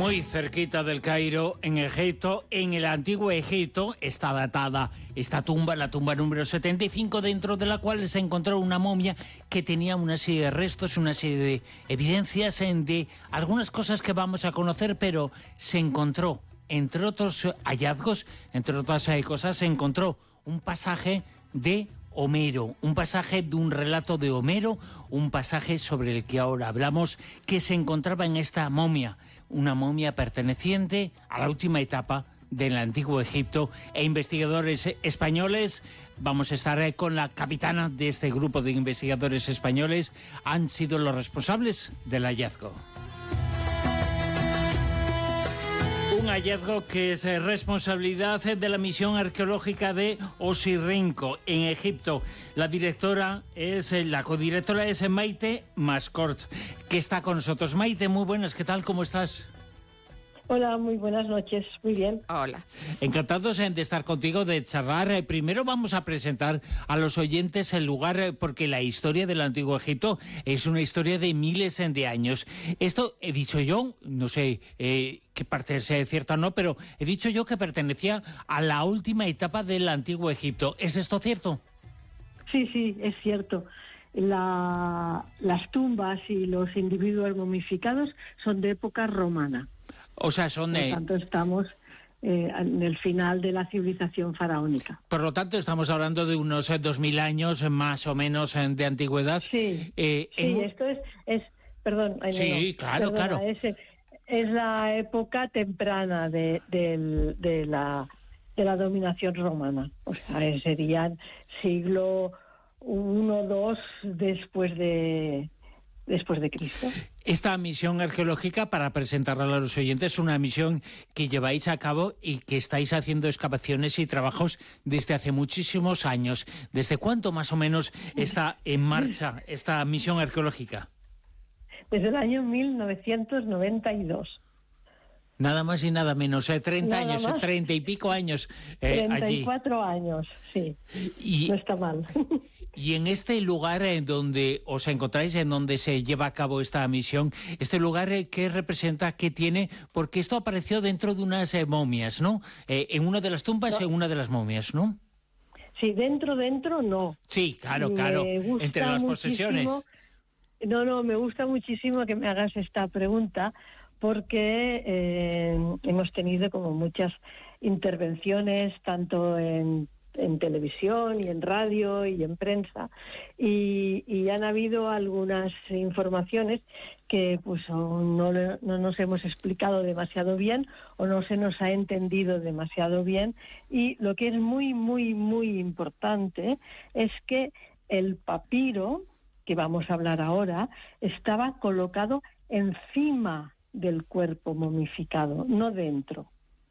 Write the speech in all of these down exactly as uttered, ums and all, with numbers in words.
Muy cerquita del Cairo, en Egipto, en el antiguo Egipto, está datada esta tumba, la tumba número setenta y cinco, dentro de la cual se encontró una momia que tenía una serie de restos, una serie de evidencias de algunas cosas que vamos a conocer, pero se encontró, entre otros hallazgos, entre otras cosas, se encontró un pasaje de Homero, un pasaje de un relato de Homero, un pasaje sobre el que ahora hablamos, que se encontraba en esta momia, una momia perteneciente a la última etapa del antiguo Egipto, e investigadores españoles, vamos a estar con la capitana de este grupo de investigadores españoles, han sido los responsables del hallazgo. Un hallazgo que es responsabilidad de la misión arqueológica de Oxirrinco, en Egipto. La directora es, la codirectora es Maite Mascort, que está con nosotros. Maite, muy buenas, ¿qué tal? ¿Cómo estás? Hola, muy buenas noches, muy bien. Hola. Encantados de estar contigo, de charlar. Primero vamos a presentar a los oyentes el lugar, porque la historia del Antiguo Egipto es una historia de miles de años. Esto he dicho yo, no sé eh, qué parte sea cierta o no, pero he dicho yo que pertenecía a la última etapa del Antiguo Egipto. ¿Es esto cierto? Sí, sí, es cierto. La, las tumbas y los individuos momificados son de época romana. O sea, son... Por lo tanto, estamos eh, en el final de la civilización faraónica. Por lo tanto, estamos hablando de unos eh, dos mil años, más o menos, eh, de antigüedad. Sí, eh, sí en... esto es... es perdón. Ay, sí, no, claro, perdona, claro. Es, es la época temprana de, de, de, la, de la dominación romana. O sea, serían siglo uno, dos después de... después de Cristo. Esta misión arqueológica, para presentarla a los oyentes, es una misión que lleváis a cabo y que estáis haciendo excavaciones y trabajos desde hace muchísimos años. ¿Desde cuánto más o menos está en marcha esta misión arqueológica? Desde el año mil novecientos noventa y dos. Nada más y nada menos, eh, treinta Nada años, más. treinta y pico años eh, treinta y allí. cuatro años, sí. Y, no está mal. Y en este lugar en donde os encontráis, en donde se lleva a cabo esta misión, este lugar, ¿qué representa, qué tiene? Porque esto apareció dentro de unas eh, momias, ¿no? Eh, en una de las tumbas, No. en una de las momias, ¿no? Sí, dentro, dentro, no. Sí, claro, Me claro, gusta entre las muchísimo- posesiones. No, no, me gusta muchísimo que me hagas esta pregunta porque eh, hemos tenido como muchas intervenciones, tanto en, en televisión y en radio y en prensa, y, y han habido algunas informaciones que pues o no, le- no nos hemos explicado demasiado bien o no se nos ha entendido demasiado bien, y lo que es muy, muy, muy importante es que el papiro, que vamos a hablar ahora, estaba colocado encima del cuerpo momificado, no dentro.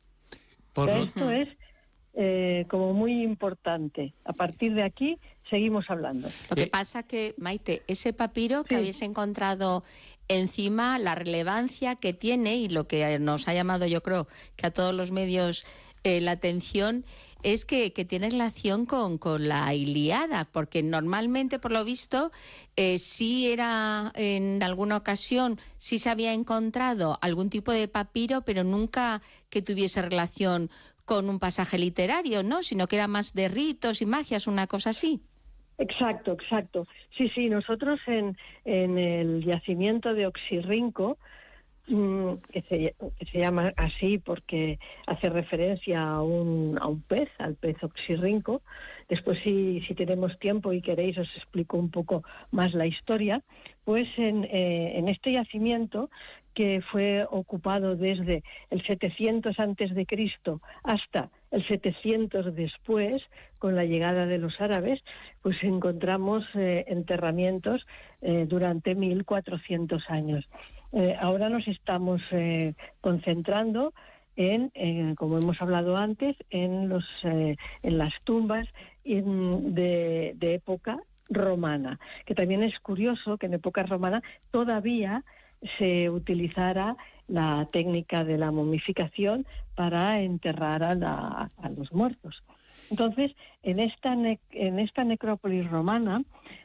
Por lo- Esto es eh, como muy importante. A partir de aquí seguimos hablando. Lo que Eh, pasa que, Maite, ese papiro que Sí. habéis encontrado encima, la relevancia que tiene y lo que nos ha llamado, yo creo, que a todos los medios eh, la atención, es que, que tiene relación con, con la Ilíada, porque normalmente, por lo visto, eh, sí era en alguna ocasión, sí se había encontrado algún tipo de papiro, pero nunca que tuviese relación con un pasaje literario, ¿no? Sino que era más de ritos y magias, una cosa así. Exacto, exacto. Sí, sí, nosotros en, en el yacimiento de Oxirrinco, mm, que, se, que se llama así porque hace referencia a un, a un pez, al pez Oxirrinco. Después, si, si tenemos tiempo y queréis, os explico un poco más la historia. Pues en, eh, en este yacimiento, que fue ocupado desde el setecientos antes de Cristo hasta el setecientos después, con la llegada de los árabes, pues encontramos eh, enterramientos eh, durante mil cuatrocientos años. Eh, ahora nos estamos eh, concentrando en, eh, como hemos hablado antes, en los eh, en las tumbas en, de, de época romana, que también es curioso que en época romana todavía se utilizara la técnica de la momificación para enterrar a, la, a los muertos. Entonces, en esta, ne- en esta necrópolis romana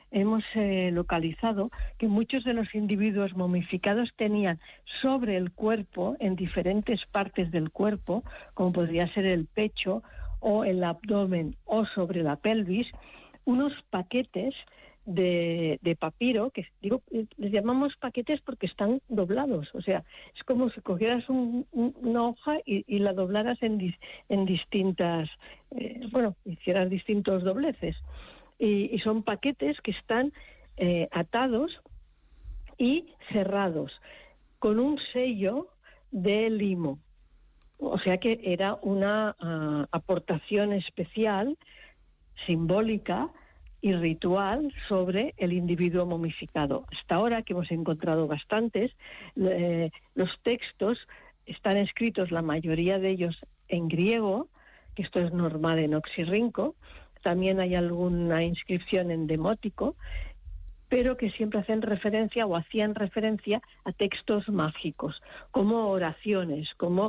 hemos eh, localizado que muchos de los individuos momificados tenían sobre el cuerpo, en diferentes partes del cuerpo, como podría ser el pecho o el abdomen o sobre la pelvis, unos paquetes de, de papiro, que digo, les llamamos paquetes porque están doblados, o sea, es como si cogieras un, un, una hoja y, y la doblaras en, dis, en distintas, eh, bueno, hicieras distintos dobleces, y, y son paquetes que están eh, atados y cerrados con un sello de limo, o sea que era una uh, aportación especial, simbólica y ritual sobre el individuo momificado. Hasta ahora, que hemos encontrado bastantes, eh, los textos están escritos, la mayoría de ellos en griego, que esto es normal en Oxirrinco, también hay alguna inscripción en demótico, pero que siempre hacen referencia o hacían referencia a textos mágicos, como oraciones, como